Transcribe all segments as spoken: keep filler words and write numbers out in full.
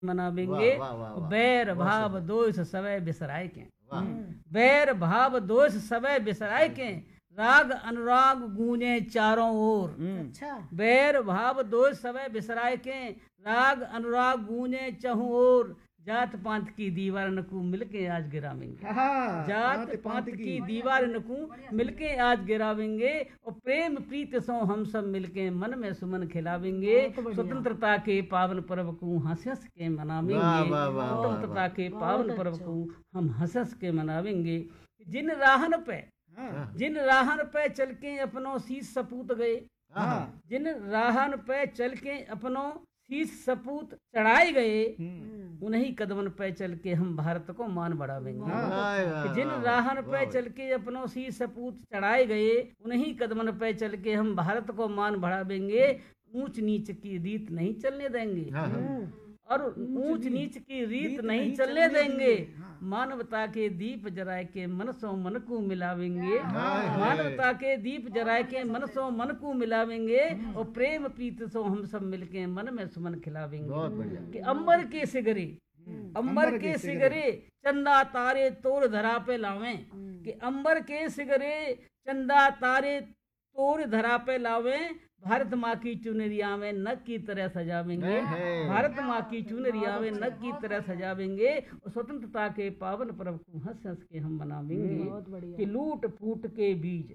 मनावेंगे। बैर भाव दोष सबे बिसराय के, बैर भाव दोष सबे बिसराय के, राग अनुराग गूंजे चारों ओर। अच्छा। बैर भाव दोष सबे बिसराय के, राग अनुराग गूंजे चहु ओर। जात पांत की दीवार नकू मिलके आज गिरावेंगे, जात पांत की दीवार नकू मिलके आज गिरावेंगे। और प्रेम प्रीत सो हम सब मिलके मन में सुमन खिलावेंगे। स्वतंत्रता के पावन पर्व को हंस हंस के मनावेंगे, स्वतंत्रता के पावन पर्व को हम हंस हंस के मनावेंगे। जिन राहन पे जिन राहन पे चल के अपनों शीश सपूत गए, जिन राहन पे चल के अपनों शीश सपूत चढ़ाए गए, उन्हीं कदमन पे चल के हम भारत को मान बढ़ावेंगे। जिन राहन पे चल के अपनों शीश सपूत चढ़ाए गए, उन्हीं कदमन पे चल के हम भारत को मान बढ़ावेंगे। ऊंच नीच की रीत नहीं चलने देंगे, और ऊंच नीच की रीत नहीं चलने देंगे। मानवता के दीप जराए के मन सो मन को मिलावेंगे, मानवता के दीप जराए के मन सो मन को मिलावेंगे। और प्रेम प्रीत सो हम सब मिलके मन में सुमन खिलावेंगे। कि अंबर के सिगरे, अंबर के सिगरे चंदा तारे तोड़ धरा पे लावें, कि अंबर के सिगरे चंदा तारे तोड़ धरा पे लावें। भारत माँ की चुनरिया में नग की तरह सजावेंगे, भारत माँ की चुनरिया में नग की तरह सजावेंगे। और स्वतंत्रता के पावन पर्व को हंस हंस के हम मनावेंगे। कि लूट फूट के बीज,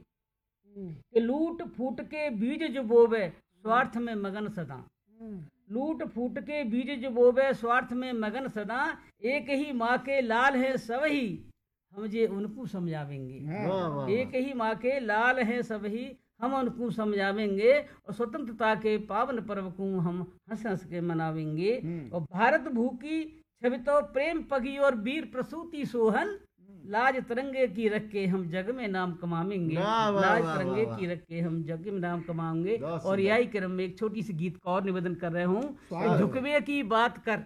कि लूट फूट के बीज जो बोवे स्वार्थ में मगन सदा, लूट फूट के बीज जो बोवे स्वार्थ में मगन सदा। एक ही माँ के लाल है सभी, हम जे उनको समझावेंगे। एक ही माँ के लाल है सभी, हम उनको समझावेंगे। और स्वतंत्रता के पावन पर्व को हम हंस हंस के मनावेंगे। और भारत भू की छवि तो प्रेम पगी और वीर प्रसूति सोहन। लाज तिरंगे की रख के हम जग में नाम कमाएंगे, लाज तिरंगे की रख के हम जग में नाम कमाएंगे। और यही क्रम में एक छोटी सी गीत का और निवेदन कर रहे हूँ। झुकवे की बात कर,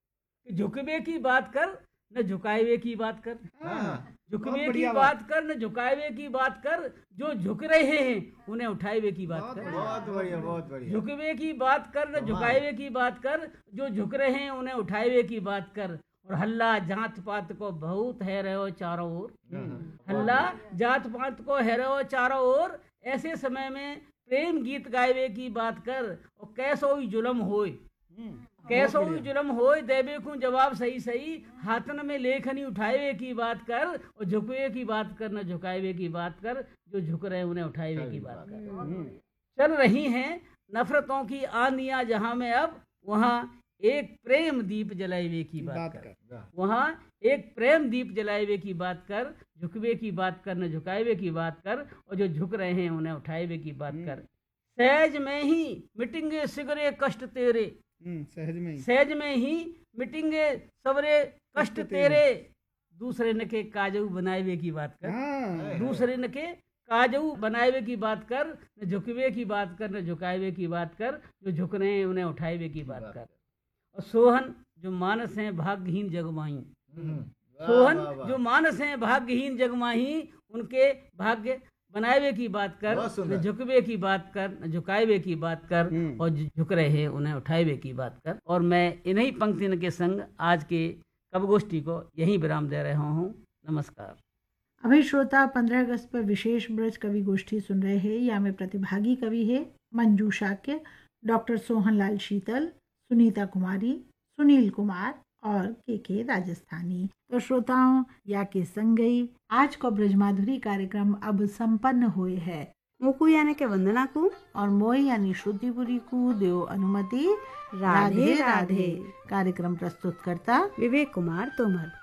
झुकवे की बात कर न झुकाए हुए की बात कर, झुकवे की बात कर न झुकाए हुए की बात कर। जो झुक रहे हैं उन्हें उठाए हुए की बात कर, बहुत बढ़िया बहुत बढ़िया। झुकवे की बात कर न झुकाए हुए की बात कर। जो झुक रहे हैं उन्हें उठाए हुए की बात कर। और हल्ला जात पात को बहुत है रहो चारों ओर, हल्ला जात पात को है रहो चारों ओर। ऐसे समय में प्रेम गीत गाए की बात कर। और कैसो ही जुलम होए, कैसो ही जुलम होए देवे को जवाब सही सही। हाथन में लेखनी उठाए की बात कर। और झुकवे की बात कर न झुकाए की बात कर। जो झुक रहे हैं उन्हें उठाए की बात कर। चल रही हैं नफरतों की आंधियां जहां में, अब वहाँ एक प्रेम दीप जलाए हुए की बात कर, वहाँ एक प्रेम दीप जलाए हुए की बात कर। झुकवे की बात कर न झुकाए हुए की बात कर। और जो झुक रहे हैं उन्हें उठाए हुए की बात कर। सहज में ही मिटेंगे सिगरे कष्ट तेरे, सहज में ही सहज में ही मिटेंगे सबरे कष्ट तेरे। दूसरे न के काजू बनाए हुए की बात कर, दूसरे न के काजू बनाए हुए की बात कर। न झुकवे की बात कर न झुकाए हुए की बात कर। जो झुक रहे हैं उन्हें उठाए हुए की बात कर। और सोहन जो मानस हैं भाग्यहीन जगमाही, सोहन जो मानस हैं भाग्यहीन जगमाही। उनके भाग्य बनाए हुए की बात कर, न झुकवे की बात कर न झुकाए हुए की बात कर। और जो झुक रहे हैं उन्हें उठाए हुए की बात कर। और मैं इन्हीं पंक्तियों के संग आज के कवि गोष्ठी को यहीं विराम दे रहा हूँ। नमस्कार। अभी श्रोता पंद्रह अगस्त पर विशेष ब्रज कवि गोष्ठी सुन रहे हैं। यहाँ में प्रतिभागी कवि है मंजू शाक्य, डॉक्टर सोहनलाल शीतल, सुनीता कुमारी, सुनील कुमार और के के राजस्थानी। तो श्रोताओं या के संग गई आज को ब्रजमाधुरी कार्यक्रम अब संपन्न हुए है। मोकू यानी के वंदना को और मोई यानी श्रुतिपुरी को देव अनुमति। राधे राधे। कार्यक्रम प्रस्तुत करता विवेक कुमार तोमर।